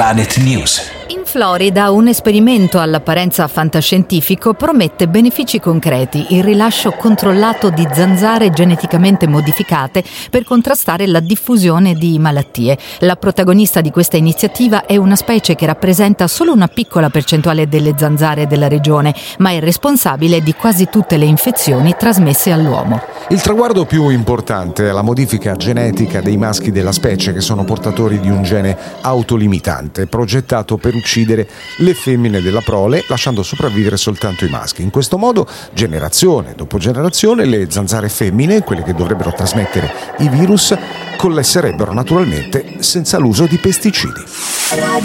Planet News. In Florida un esperimento all'apparenza fantascientifico promette benefici concreti: il rilascio controllato di zanzare geneticamente modificate per contrastare la diffusione di malattie. La protagonista di questa iniziativa è una specie che rappresenta solo una piccola percentuale delle zanzare della regione, ma è responsabile di quasi tutte le infezioni trasmesse all'uomo. Il traguardo più importante è la modifica genetica dei maschi della specie, che sono portatori di un gene autolimitante, progettato per uccidere le femmine della prole, lasciando sopravvivere soltanto i maschi. In questo modo, generazione dopo generazione, le zanzare femmine, quelle che dovrebbero trasmettere i virus, coalescerebbero naturalmente senza l'uso di pesticidi.